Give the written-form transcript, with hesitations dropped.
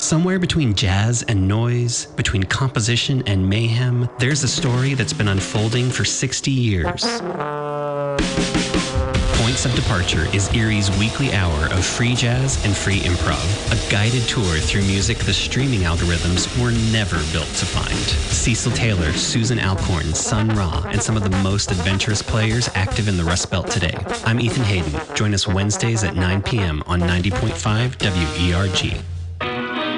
Somewhere between jazz and noise, between composition and mayhem, there's a story that's been unfolding for 60 years. Points of Departure is Erie's weekly hour of free jazz and free improv, a guided tour through music the streaming algorithms were never built to find. Cecil Taylor, Susan Alcorn, Sun Ra, and some of the most adventurous players active in the Rust Belt today. I'm Ethan Hayden. Join us Wednesdays at 9 p.m. on 90.5 WERG.